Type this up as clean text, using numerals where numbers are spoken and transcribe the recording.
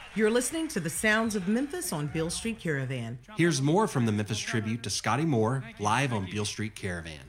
You're listening to the sounds of Memphis on Beale Street Caravan. Here's more from the Memphis Tribute to Scotty Moore live on Beale Street Caravan.